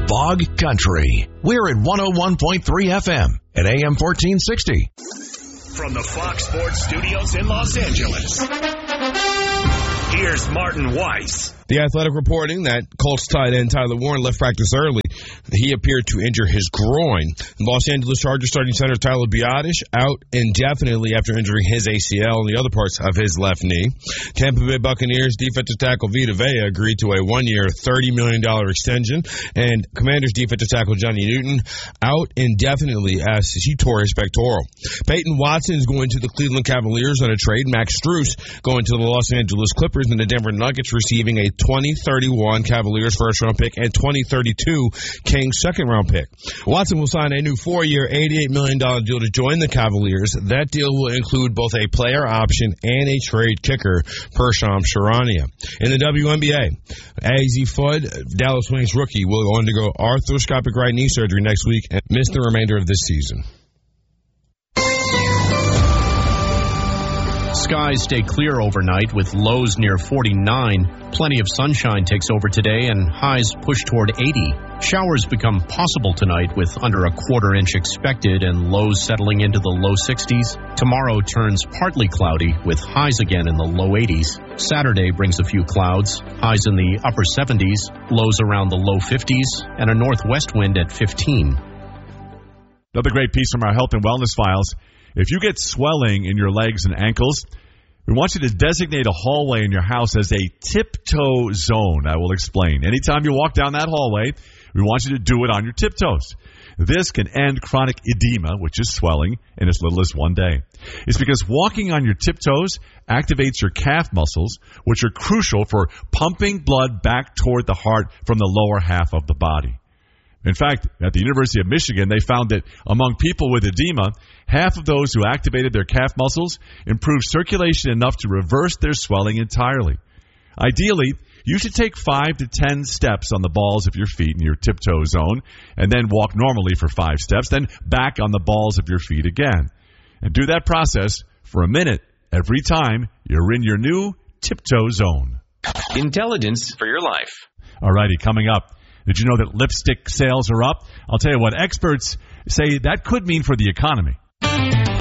Bog Country. We're at 101.3 FM at AM 1460. From the Fox Sports Studios in Los Angeles, here's Martin Weiss. The Athletic reporting that Colts tight end Tyler Warren left practice early. He appeared to injure his groin. Los Angeles Chargers starting center Tyler Biadasz out indefinitely after injuring his ACL and the other parts of his left knee. Tampa Bay Buccaneers defensive tackle Vita Vea agreed to a one-year $30 million extension. And Commanders defensive tackle Johnny Newton out indefinitely as he tore his pectoral. Peyton Watson is going to the Cleveland Cavaliers on a trade. Max Strus going to the Los Angeles Clippers, and the Denver Nuggets receiving a 2031 Cavaliers first-round pick and 2032 Kings second-round pick. Watson will sign a new 4-year, $88 million deal to join the Cavaliers. That deal will include both a player option and a trade kicker, Persham Sharania. In the WNBA, A.Z. Fudd, Dallas Wings rookie, will undergo arthroscopic right knee surgery next week and miss the remainder of this season. Skies stay clear overnight with lows near 49. Plenty of sunshine takes over today and highs push toward 80. Showers become possible tonight with under a quarter-inch expected and lows settling into the low 60s. Tomorrow turns partly cloudy with highs again in the low 80s. Saturday brings a few clouds, highs in the upper 70s, lows around the low 50s, and a northwest wind at 15. Another great piece from our Health and Wellness Files. If you get swelling in your legs and ankles, we want you to designate a hallway in your house as a tiptoe zone. I will explain. Anytime you walk down that hallway, we want you to do it on your tiptoes. This can end chronic edema, which is swelling, in as little as 1 day. It's because walking on your tiptoes activates your calf muscles, which are crucial for pumping blood back toward the heart from the lower half of the body. In fact, at the University of Michigan, they found that among people with edema, half of those who activated their calf muscles improved circulation enough to reverse their swelling entirely. Ideally, you should take 5 to 10 steps on the balls of your feet in your tiptoe zone, and then walk normally for 5 steps, then back on the balls of your feet again. And do that process for a minute every time you're in your new tiptoe zone. Intelligence for your life. All righty, coming up. Did you know that lipstick sales are up? I'll tell you what, experts say that could mean for the economy.